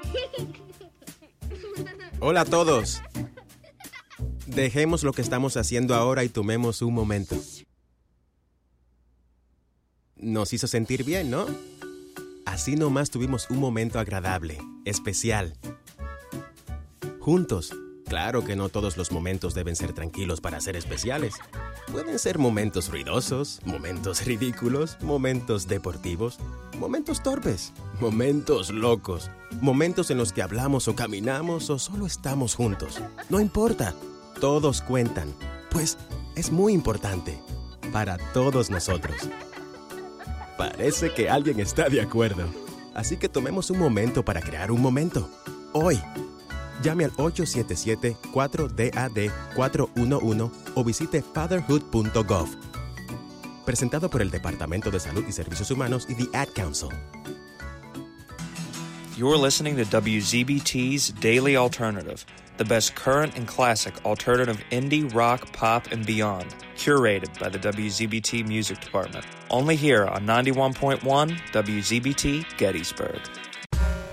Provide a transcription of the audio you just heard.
Hola a todos. Dejemos lo que estamos haciendo ahora y tomemos un momento. Nos hizo sentir bien, ¿no? Así nomás tuvimos un momento agradable, especial. Juntos. Claro que no todos los momentos deben ser tranquilos para ser especiales. Pueden ser momentos ruidosos, momentos ridículos, momentos deportivos, momentos torpes, momentos locos, momentos en los que hablamos o caminamos o solo estamos juntos. No importa, todos cuentan, pues es muy importante para todos nosotros. Parece que alguien está de acuerdo. Así que tomemos un momento para crear un momento. Hoy. Llame al 877-4DAD-411 o visite fatherhood.gov. Presentado por el Departamento de Salud y Servicios Humanos y The Ad Council. You're listening to WZBT's Daily Alternative, the best current and classic alternative indie, rock, pop, and beyond, curated by the WZBT Music Department. Only here on 91.1 WZBT Gettysburg.